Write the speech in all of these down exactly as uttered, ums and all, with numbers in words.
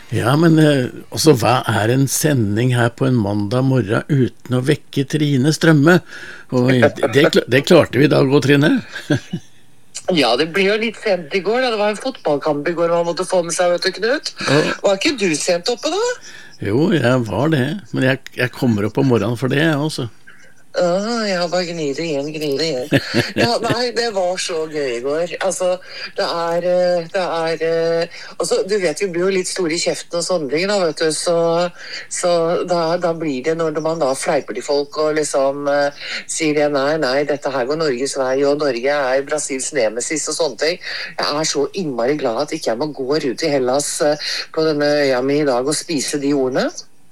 Ja, men eh, altså, hva er en sending her på en mandag morgen uten å vekke Trine Strømme? Og det, det, kla- det klarte vi i dag også, Trine. Ja, det ble jo litt sent i går da. Det var en fotballkamp i går man måtte få med seg, vet du, Knut. Og, Var ikke du sent oppe da? jo, jeg var det, men jeg, jeg kommer opp om morgenen for det, jeg også. Ah, ja, bare gnir det igjen, gnir det igjen. Ja, nei, det var så gøy i går. Altså, det er, eh, det er, eh, altså, du vet, vi blir jo litt store i kjeften og sånne ting da, vet du, så, så da, da blir det når man da fleiper til folk og liksom eh, sier det, nei, nei, dette her går Norges vei, og Norge er Brasils nemesis og sånne ting. Jeg er så innmari glad at ikke jeg må gå ut i Hellas eh, på denne øya mi i dag og spise de ordene.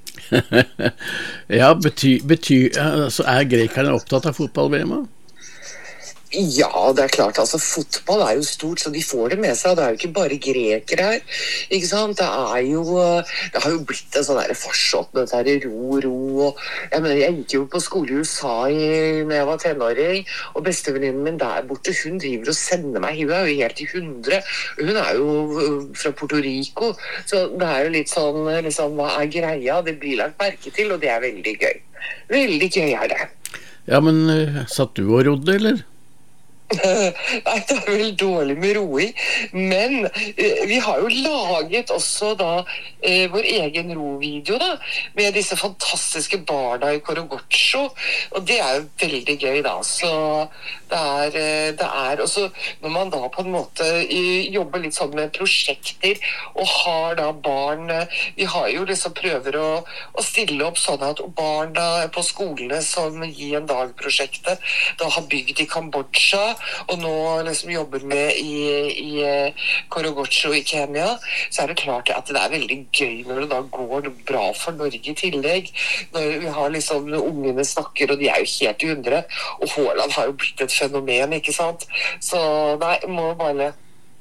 Ja, betyr, betyr altså, er grekerne opptatt av fotball-V M? Ja, det er klart, altså fotball er jo stort, så de får det med seg, det er jo ikke bare grekere her, ikke sant, det er jo, det har jo blitt en sånn der farsott med dette her ro, ro, og jeg mener, jeg gikk jo på skole i U S A i, når jeg var tenåring, og bestevenninnen min der borte, hun driver og sender meg, hun er jo helt i hundre, hun er jo fra Puerto Rico, så det er jo litt sånn, liksom, hva er greia, det blir lagt merke til, og det er veldig gøy, veldig gøy er det. Ja, men uh, satt du og rodde, eller? Nei, det er vel dårlig med roing, men eh, vi har jo laget også da eh, vår egen rovideo da, med disse fantastiske barna i Korogoccio, og det er jo veldig gøy da, så det er, eh, det er også når man da på en måte eh, jobber litt sånn med prosjekter, og har da barn, eh, vi har jo liksom prøver å, å stille opp sånn at barn da på skolene som gir en dag-prosjektet, da har bygd i Kambodsja, og nå liksom jobber med i, i Korogoccio i Kenya, så er det klart at det er veldig gøy når det da går bra for Norge i tillegg. Når vi har liksom, ungene snakker, og de er jo helt i hundre, og Haaland har jo blitt et fenomen, ikke sant? Så nei, må bare le.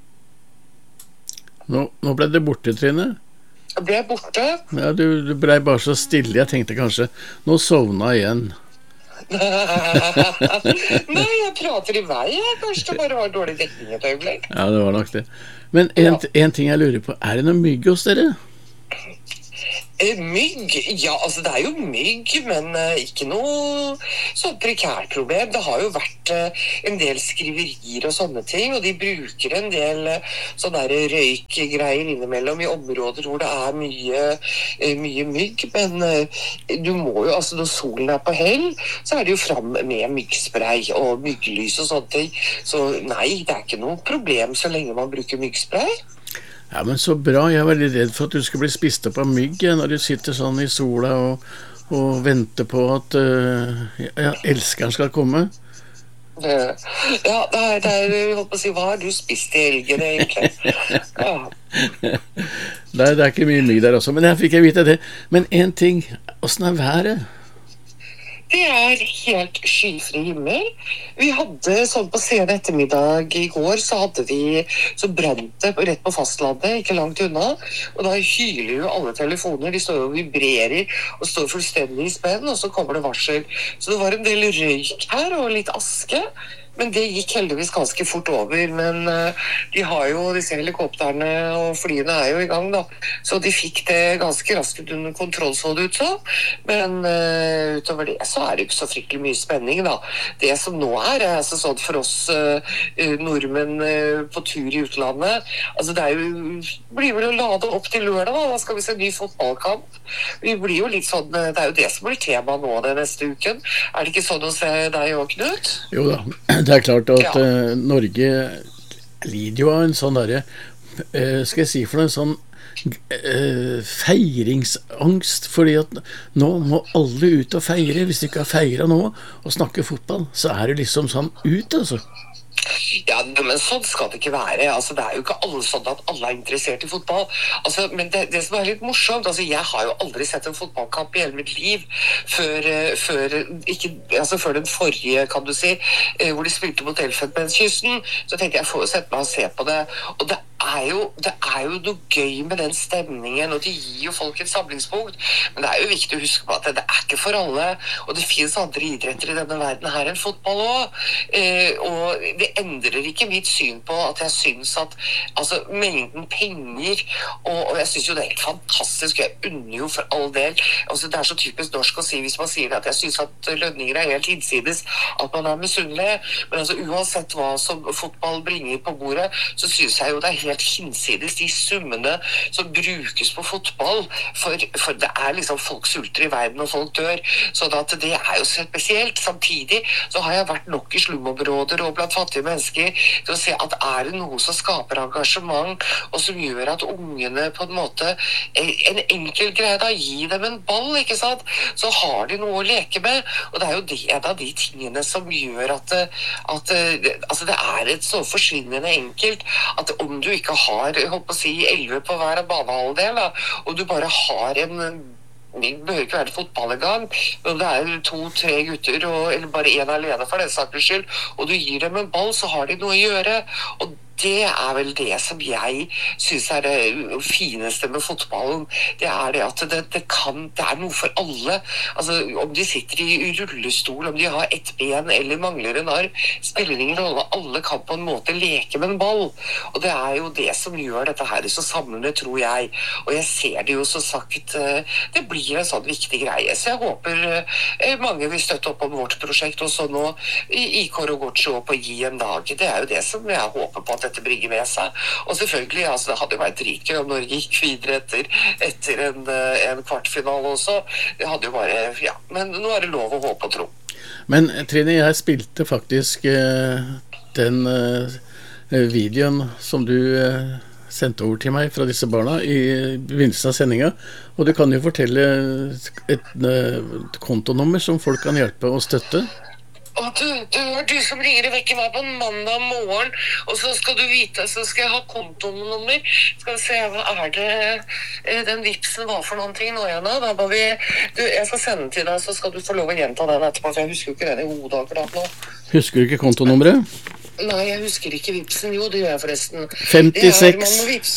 Nå, nå ble det borte, Trine. Det er borte. Ja, du, du ble bare så stille, jeg tenkte kanskje, nå sovna igjen. Nei, jeg prater i vei. Kanskje det bare var dårlig dekning et øyeblikk. Ja, det var nok det. Men en, Ja. en ting jeg lurer på, er det noe mygg hos dere? Eh, Mygg? Ja, altså det er jo mygg, men eh, ikke noe sånn prekært problem. Det har jo vært eh, en del skriverier og sånne ting, og de bruker en del eh, sånne der røykgreier innimellom i områder hvor det er mye, eh, mye mygg, men eh, du må jo, altså når solen er på hell, så er det jo fram med myggspray og mygglys og sånne ting. Så nei, det er ikke noe problem så lenge man bruker myggspray. Ja, men så bra, jeg er veldig redd for at du skal bli spist opp av mygg når du sitter sånn i sola og, og venter på at uh, ja, elskeren skal komme. Ja, det er, det er, jeg holdt på å si, hva har du spist i helgen egentlig? Ja. Nei, det er ikke mye mygg der også, men jeg fikk jeg vite det. Men en ting, hvordan er været? Det er helt skyfri himmel. Vi hadde sånn på sen ettermiddag i går, så hadde vi, så brant det rett på fastlandet, ikke langt unna. Og da hyler jo alle telefoner, de står og vibrerer og står fullstendig i spenn, og så kommer det varsel. Så det var en del røyk her og litt aske. Men det gikk heldigvis ganske fort over, men uh, de har jo disse helikopterne og flyene er jo i gang da, så de fikk det ganske raskt under kontroll, så det ut så. Men uh, utover det så er det ikke så fryktelig mye spenning da. Det som nå er, er altså sånn for oss uh, nordmenn uh, på tur i utlandet, altså det er jo, blir vel å lade opp til lørdag da, da skal vi se en ny fotballkamp. Vi blir jo litt sånn, det er jo det som blir tema nå den neste uken. Er det ikke sånn å se deg og Knut? Jo da, det er klart at Ja. uh, Norge lider jo av en sånn derre, uh, skal jeg si for en sånn uh, feiringsangst, fordi at nå må alle ut og feire. Hvis de ikke har feiret nå og snakker fotball, så er det liksom sånn ut, altså. Ja, men sånn skal det ikke være. Altså, det er jo ikke alle sånn at alle er interessert i fotball. Altså, men det, det som er litt morsomt, altså, jeg har jo aldri sett en fotballkamp i hele mitt liv før, før, ikke, altså, før den forrige, kan du si, hvor de spilte mot Elfenbenskysten. Så tenkte jeg, jeg får jo sette meg og se på det. Og det er jo, det er jo noe gøy med den stemningen, og det gir jo folk et samlingspunkt. Men det er jo viktig å huske på at det, det er ikke for alle, og det finnes andre idretter i denne verden her enn fotball også. Eh, og det endrer ikke mitt syn på at jeg synes at altså, mengden penger, og, og jeg synes jo det er helt fantastisk, jeg unner jo for all del. Altså, det er så typisk norsk å si hvis man sier at jeg synes at lønninger er helt innsides, at man er misunnelig. Men altså, uansett hva som fotball bringer på bordet, så synes jeg jo det er helt hinsides de summene som brukes på fotball, for, for det er liksom folk sulter i verden og folk dør, så at det er jo spesielt. Samtidig så har jeg vært nok i slumområder og blant fattige mennesker til å se at er det noe som skaper engasjement, og som gjør at ungene på en måte, en enkel greie da, gi dem en ball, ikke sant? Så har de noe å leke med, og det er jo det, en av de tingene som gjør at, at altså det er et så forsvinnende enkelt, at om du ikke har, jeg håper å si, elleve på hver banehalvdel, da, og du bare har en, det behøver ikke være et fotball en gang, men det er to-tre gutter, og, eller bare en alene for den sakens skyld, og du gir dem en ball, så har de noe å gjøre, og det er vel det som jeg synes er det fineste med fotballen. Det er det at det, det kan, det er noe for alle. Altså, om de sitter i rullestol, om de har ett ben eller mangler en arm, spiller ingen rolle. Alle kan på en måte leke med en ball. Og det er jo det som gjør dette her så samlende, tror jeg. Og jeg ser det jo så sagt, det blir en sånn viktig greie. Så jeg håper mange vil støtte opp om vårt prosjekt, og så nå i Korogotcho på Gi en dag. Det er jo det som jeg håper på at dette bringer med seg. Og selvfølgelig, altså, det hadde jo vært dritgøy om Norge gikk videre etter, etter en, en kvartfinale også. Det hadde jo bare, ja, men nå er det lov å håpe og tro. Men Trine, jeg spilte faktisk uh, den uh, videoen som du uh, sendte over til meg fra disse barna i begynnelsen av sendinga, og du kan jo fortelle et, et, et kontonummer som folk kan hjelpe og støtte. Og du, du var du som ringer og vekker meg på en mandag morgen, og så skal du vite, så skal jeg ha kontonummer. Skal vi se, hva er det den vipsen var for noen ting nå igjen da? Da må vi, du, jeg skal sende den til deg, så skal du få lov å gjenta den etterpå, for jeg husker jo ikke den i hodet akkurat nå. Husker du ikke kontonummeret? Nei, jeg husker ikke vipsen. Jo, det gjør jeg forresten. femtiseks.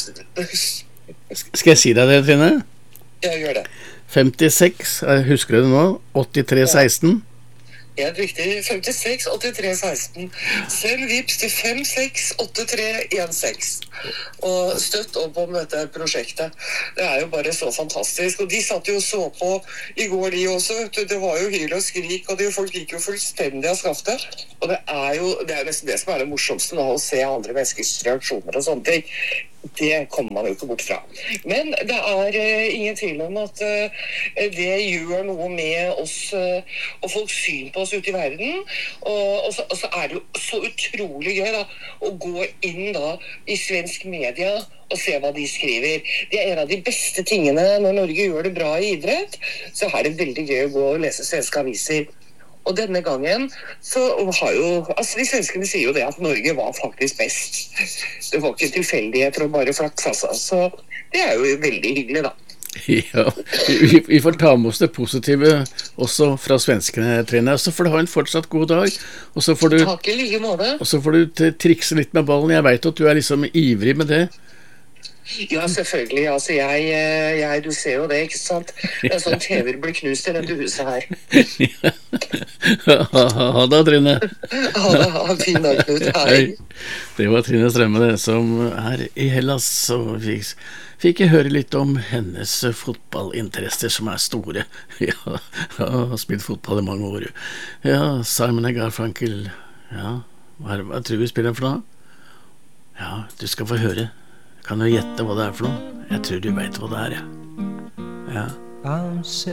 Skal jeg si deg det, Trine? Jeg gjør det. femtiseks, husker du det nå? åttitre seksten. Helt riktig, femtiseks åttitre seksten. Send vips til fem seks åtte tre en seks. Og støtt opp om dette prosjektet. Det er jo bare så fantastisk. Og de satt jo og så på i går, de også. Det var jo hyl og skrik, og de, folk gikk jo fullstendig av skaftet. Og det er jo det er nesten det som er det morsomste nå, å se andre menneskers reaksjoner og sånne ting. Det kommer man jo ikke bort fra. Men det er uh, ingen tvil om at uh, det gjør noe med oss uh, og folks syn på oss ute i verden. Og, og, så, og så er det jo så utrolig gøy da, å gå inn da i svensk media og se hva de skriver. Det er en av de beste tingene når Norge gjør det bra i idrett. Så er det veldig gøy å gå og lese svenske aviser. Og denne gangen så har jo, altså de svenskene sier jo det at Norge var faktisk best. Det var ikke tilfeldigheter og bare flaks, altså. Så det er jo veldig hyggelig da. Ja, vi, vi får ta med oss det positive også fra svenskene, Trine. Så får du ha en fortsatt god dag, og så får du, Takk i like måte. Og så får du trikse litt med ballen. Jeg vet at du er liksom ivrig med det. Ja, selvfølgelig. Altså, jeg, jeg, du ser jo det, ikke sant? Det er sånn T V-er blir knust i dette huset her. Ha det, Trine. Ha det, ha en fin dag, Knut. Hei. Det var Trine Strømme, det, som er i Hellas, og vi fikk jeg høre litt om hennes fotballinteresser som er store. Ja, har spilt fotball i mange år. Ja, Simon og Garfunkel. Ja, hva, hva tror vi spiller for noe? Ja, du skal få høre. Kan du gjette hva det er for noe? Jeg tror du vet hva det er, ja. Ja. I'm sitting